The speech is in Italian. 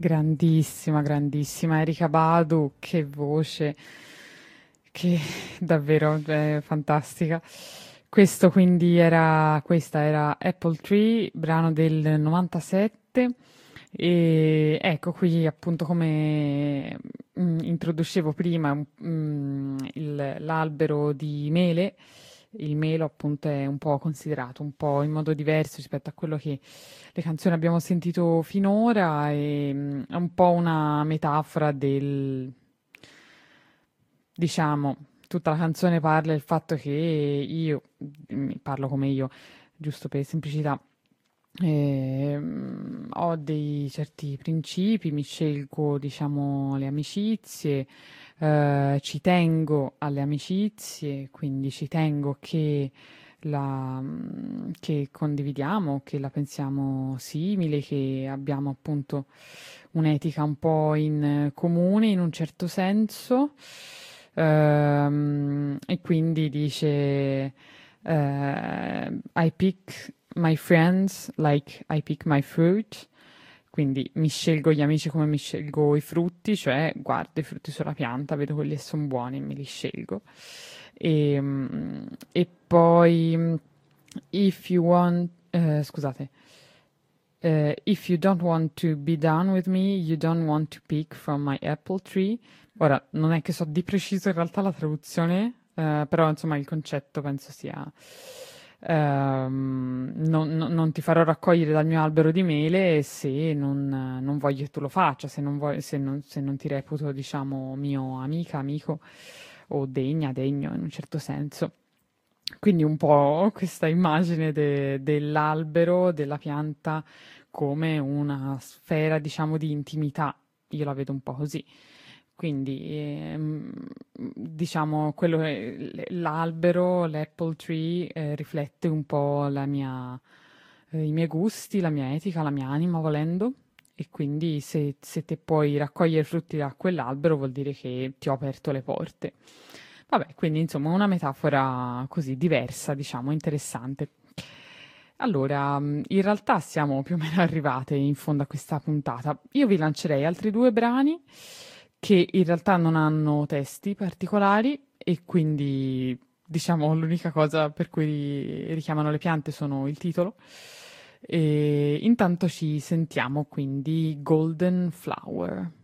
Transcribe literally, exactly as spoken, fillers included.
Grandissima, grandissima Erika Badu, che voce, che davvero è fantastica. Questo quindi era, questa era Apple Tree, brano del novantasette. E ecco qui appunto come mm, introducevo prima mm, il- l'albero di mele. Il melo appunto è un po' considerato un po' in modo diverso rispetto a quello che le canzoni abbiamo sentito finora e mm, è un po' una metafora del, diciamo, tutta la canzone parla del fatto che io, mm, parlo come io, giusto per semplicità, ehm, ho dei certi principi, mi scelgo, diciamo, le amicizie, eh, ci tengo alle amicizie, quindi ci tengo che la, mm, che condividiamo, che la pensiamo simile, che abbiamo appunto un'etica un po' in comune in un certo senso. Ehm, e quindi dice eh, I pick my friends like I pick my fruit. Quindi mi scelgo gli amici come mi scelgo i frutti, cioè guardo i frutti sulla pianta, vedo quelli che sono buoni e me li scelgo. E, mm, e poi, mm, if you want, eh, scusate, eh, if you don't want to be done with me, you don't want to pick from my apple tree. Ora, non è che so di preciso in realtà la traduzione, eh, però insomma il concetto penso sia ehm, non, non- non ti farò raccogliere dal mio albero di mele se non, non voglio che tu lo faccia, se non, vuoi- se non- se non ti reputo, diciamo, mio amica, amico o degna, degno in un certo senso. Quindi un po' questa immagine de- dell'albero, della pianta come una sfera, diciamo, di intimità. Io la vedo un po' così. Quindi, ehm, diciamo, quello che- l'albero, l'apple tree, eh, riflette un po' la mia, eh, i miei gusti, la mia etica, la mia anima, volendo. E quindi se, se te puoi raccogliere frutti da quell'albero vuol dire che ti ho aperto le porte. Vabbè, quindi insomma una metafora così diversa, diciamo, interessante. Allora, mh, in realtà siamo più o meno arrivate in fondo a questa puntata. Io vi lancerei altri due brani che in realtà non hanno testi particolari e quindi, diciamo, l'unica cosa per cui ri- richiamano le piante sono il titolo. E intanto ci sentiamo quindi Golden Flower.